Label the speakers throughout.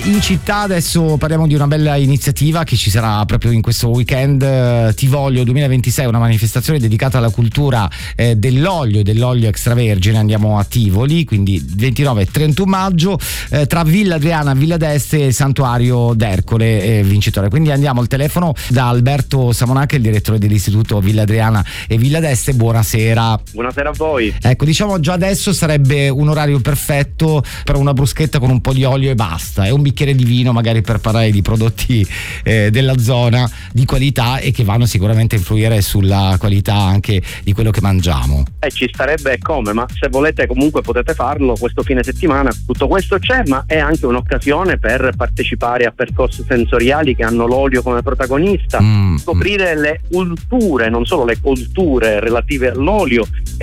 Speaker 1: in città adesso parliamo di una bella iniziativa che ci sarà proprio in questo weekend, Ti Voglio 2026, una manifestazione dedicata alla cultura dell'olio extravergine. Andiamo a Tivoli, quindi 29 e 31 maggio, tra Villa Adriana, Villa d'Este e Santuario d'Ercole vincitore. Quindi andiamo al telefono da Alberto Samonaca, il direttore dell'istituto Villa Adriana e Villa d'Este. Buonasera.
Speaker 2: Buonasera a voi.
Speaker 1: Ecco, diciamo già adesso sarebbe un orario perfetto per una bruschetta con un po' di olio e basta, e un bicchiere di vino magari per parlare di prodotti della zona di qualità e che vanno sicuramente a influire sulla qualità anche di quello che mangiamo.
Speaker 2: Ci starebbe come, ma se volete comunque potete farlo questo fine settimana. Tutto questo c'è, ma è anche un'occasione per partecipare a percorsi sensoriali che hanno l'olio come protagonista, scoprire le culture, non solo le colture relative all'olio,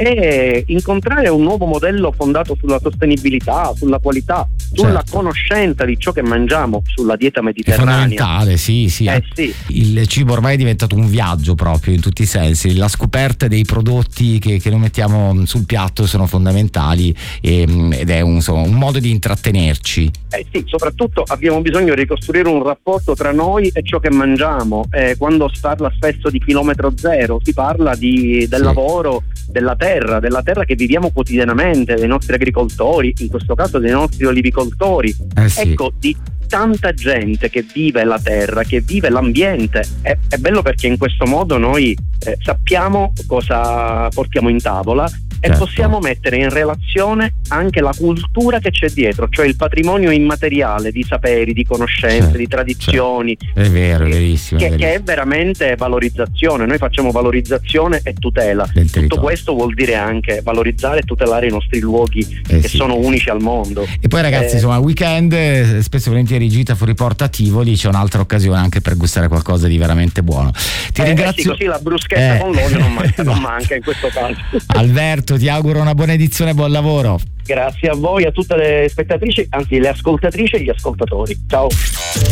Speaker 2: e incontrare un nuovo modello fondato sulla sostenibilità, sulla qualità, sulla conoscenza di ciò che mangiamo, sulla dieta mediterranea.
Speaker 1: È fondamentale, sì.
Speaker 2: Sì.
Speaker 1: Il cibo ormai è diventato un viaggio proprio in tutti i sensi. La scoperta dei prodotti che noi mettiamo sul piatto sono fondamentali, ed è un modo di intrattenerci.
Speaker 2: Sì, soprattutto abbiamo bisogno di ricostruire un rapporto tra noi e ciò che mangiamo. Quando si parla spesso di chilometro zero, si parla del lavoro della terra che viviamo quotidianamente, dei nostri agricoltori, in questo caso dei nostri olivicoltori. Ecco, di tanta gente che vive la terra, che vive l'ambiente. È bello perché in questo modo noi sappiamo cosa portiamo in tavola e possiamo mettere in relazione anche la cultura che c'è dietro, cioè il patrimonio immateriale di saperi, di conoscenze, di tradizioni.
Speaker 1: È vero, è verissimo.
Speaker 2: Che è veramente valorizzazione. Noi facciamo valorizzazione e tutela. Tutto questo vuol dire anche valorizzare e tutelare i nostri luoghi che sono unici al mondo.
Speaker 1: E poi ragazzi, insomma, weekend spesso e volentieri gita fuori porta a Tivoli, c'è un'altra occasione anche per gustare qualcosa di veramente buono. Ti ringrazio.
Speaker 2: Così la bruschetta con l'olio non manca in questo caso.
Speaker 1: Alberto, ti auguro una buona edizione e buon lavoro.
Speaker 2: Grazie a voi, a tutte le spettatrici, anzi le ascoltatrici e gli ascoltatori. Ciao.